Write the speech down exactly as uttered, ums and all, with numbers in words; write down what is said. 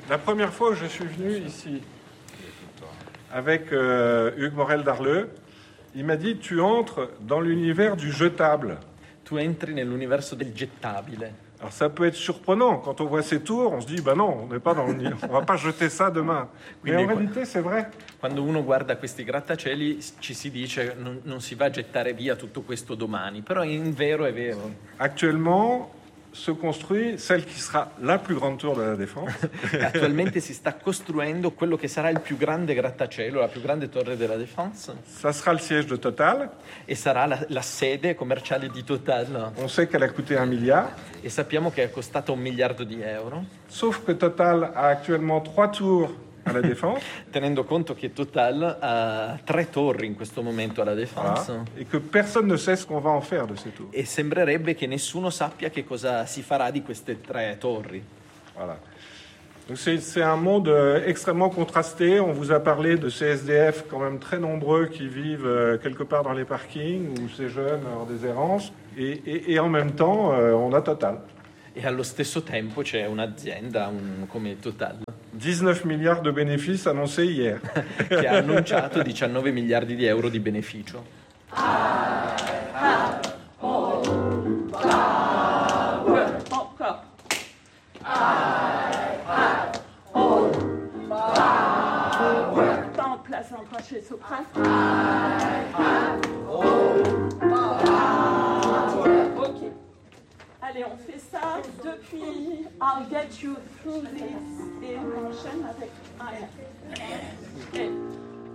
La première fois où je suis venu ici avec euh, Hugues Morel-Darleux, il m'a dit tu entres dans l'univers du jetable. Tu entri nell'universo del gettabile. Alors ça peut être surprenant quand on voit ces tours, on se dit bah non, on n'est pas dans le, on va pas jeter ça demain. Mais en réalité c'est vrai. Quando uno guarda questi grattacieli ci si dice non, non si va a gettare via tutto questo domani, però in vero è vero. Actuellement se construit celle qui sera la plus grande tour de la Défense. Attualmente si sta costruendo quello che sarà il più grande grattacielo, la più grande torre della Défense. Ça sera le siège de Total. E sarà la, la sede commerciale di Total. On sait qu'elle a coûté un milliard. E sappiamo che è costata un miliardo di euro. Sauf que Total a actuellement trois tours à la Défense. Tenendo conto che Total ha tre torri in questo momento alla Défense. Voilà. Et que personne ne sait ce qu'on va en faire de ces tours. E sembrerebbe che nessuno sappia che cosa si farà di queste tre torri. Voilà. Donc c'est, c'est un monde euh, extrêmement contrasté. On vous a parlé de ces S D F quand même très nombreux qui vivent euh, quelque part dans les parkings ou ces jeunes en déshérence. Et, et, et en même temps, euh, on a Total. E allo stesso tempo c'è un'azienda un, come Total dix-neuf milliards de bénéfices annoncés hier. che ha annunciato diciannove miliardi di euro di beneficio. I have all power. Encore. I have all power. Pas en place encore chez Sopran. I have all power. Ok. Allez, on fait ça depuis I'll get you through this et on enchaîne avec I have.